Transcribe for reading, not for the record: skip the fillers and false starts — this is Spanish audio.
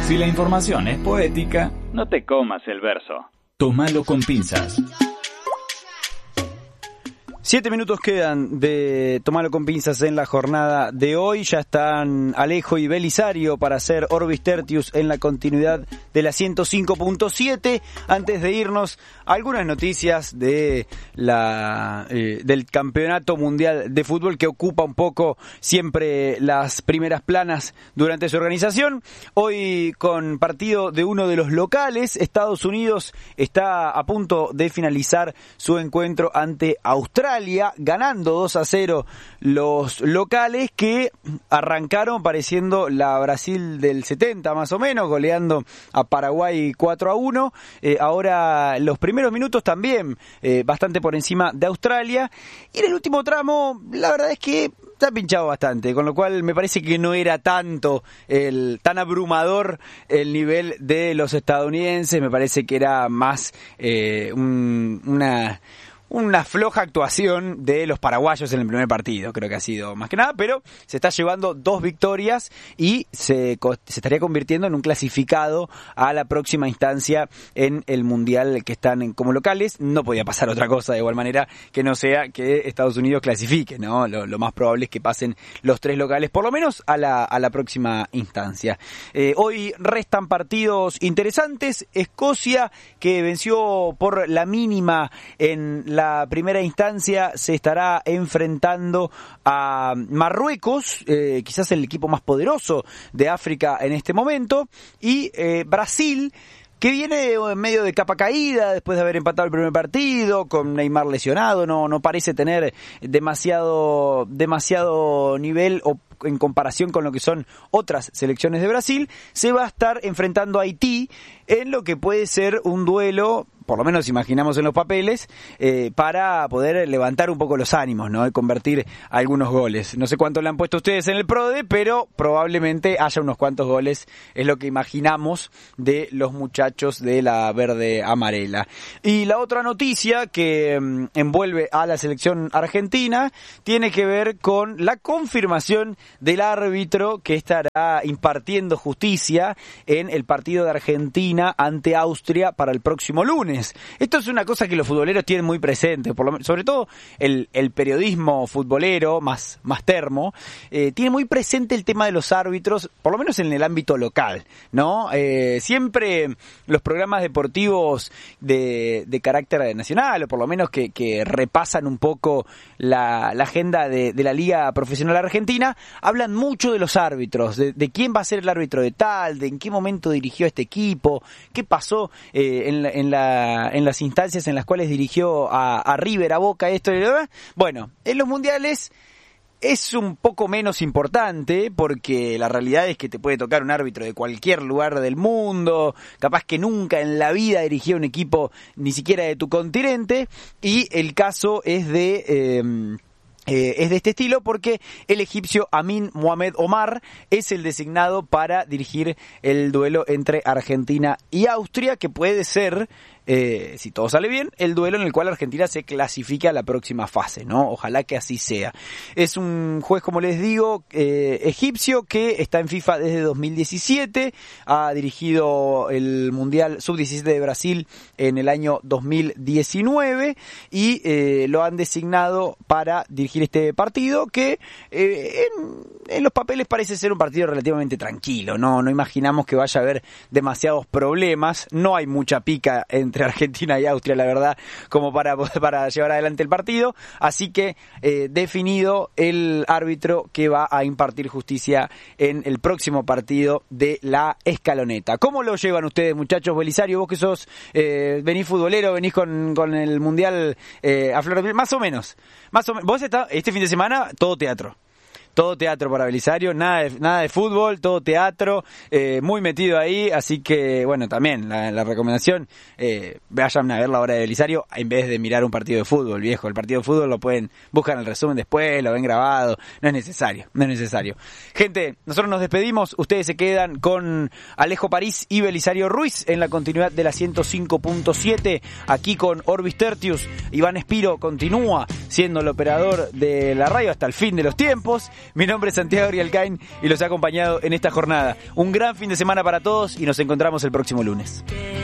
Si la información es poética, no te comas el verso. Tómalo con pinzas. 7 minutos quedan de Tomarlo con pinzas en la jornada de hoy. Ya están Alejo y Belisario para hacer Orbis Tertius en la continuidad de la 105.7. Antes de irnos, algunas noticias de del Campeonato Mundial de Fútbol, que ocupa un poco siempre las primeras planas durante su organización. Hoy, con partido de uno de los locales, Estados Unidos está a punto de finalizar su encuentro ante Australia, ganando 2-0 los locales, que arrancaron pareciendo la Brasil del 70 más o menos, goleando a Paraguay 4-1. Ahora los primeros minutos también bastante por encima de Australia, y en el último tramo la verdad es que se ha pinchado bastante, con lo cual me parece que no era tan abrumador el nivel de los estadounidenses. Me parece que era más una floja actuación de los paraguayos en el primer partido, creo que ha sido más que nada, pero se está llevando 2 victorias y se estaría convirtiendo en un clasificado a la próxima instancia en el Mundial, que están como locales. No podía pasar otra cosa de igual manera que no sea que Estados Unidos clasifique, ¿no? Lo más probable es que pasen los 3 locales, por lo menos a la próxima instancia. Hoy restan partidos interesantes. Escocia, que venció por la mínima en la primera instancia, se estará enfrentando a Marruecos, quizás el equipo más poderoso de África en este momento, y Brasil, que viene en medio de capa caída después de haber empatado el primer partido, con Neymar lesionado, no parece tener demasiado nivel en comparación con lo que son otras selecciones de Brasil. Se va a estar enfrentando a Haití en lo que puede ser un duelo, por lo menos imaginamos en los papeles, para poder levantar un poco los ánimos, ¿no? Y convertir algunos goles. No sé cuánto le han puesto ustedes en el PRODE, pero probablemente haya unos cuantos goles, es lo que imaginamos de los muchachos de la verde amarela. Y la otra noticia que envuelve a la selección argentina tiene que ver con la confirmación del árbitro que estará impartiendo justicia en el partido de Argentina ante Austria para el próximo lunes. Esto es una cosa que los futboleros tienen muy presente, sobre todo el periodismo futbolero más termo, tiene muy presente el tema de los árbitros, por lo menos en el ámbito local, ¿no? Siempre los programas deportivos de carácter nacional, o por lo menos que repasan un poco la agenda de la Liga Profesional Argentina, hablan mucho de los árbitros, de quién va a ser el árbitro de tal, de en qué momento dirigió a este equipo, qué pasó en las instancias en las cuales dirigió a River, a Boca, esto y lo demás. Bueno, en los mundiales es un poco menos importante, porque la realidad es que te puede tocar un árbitro de cualquier lugar del mundo, capaz que nunca en la vida dirigió un equipo ni siquiera de tu continente, y el caso es de este estilo, porque el egipcio Amin Mohamed Omar es el designado para dirigir el duelo entre Argentina y Austria, que puede ser, si todo sale bien, el duelo en el cual Argentina se clasifica a la próxima fase, ¿no? Ojalá que así sea. Es un juez, como les digo, egipcio, que está en FIFA desde 2017, ha dirigido el Mundial Sub-17 de Brasil en el año 2019, y lo han designado para dirigir este partido, que en los papeles parece ser un partido relativamente tranquilo, no imaginamos que vaya a haber demasiados problemas, no hay mucha pica entre Argentina y Austria, la verdad, como para llevar adelante el partido, así que definido el árbitro que va a impartir justicia en el próximo partido de la escaloneta. ¿Cómo lo llevan ustedes, muchachos? Belisario, vos que sos, venís futbolero, venís con el Mundial a flor de piel, más o menos, vos este fin de semana todo teatro para Belisario, nada de fútbol, todo teatro, muy metido ahí, así que bueno, también la recomendación, vayan a ver la obra de Belisario en vez de mirar un partido de fútbol, viejo. El partido de fútbol lo pueden buscar en el resumen después, lo ven grabado, no es necesario. Gente, nosotros nos despedimos, ustedes se quedan con Alejo París y Belisario Ruiz en la continuidad de la 105.7, aquí con Orbis Tertius. Iván Espiro continúa siendo el operador de la radio hasta el fin de los tiempos. Mi nombre es Santiago Rialcain y los he acompañado en esta jornada. Un gran fin de semana para todos y nos encontramos el próximo lunes.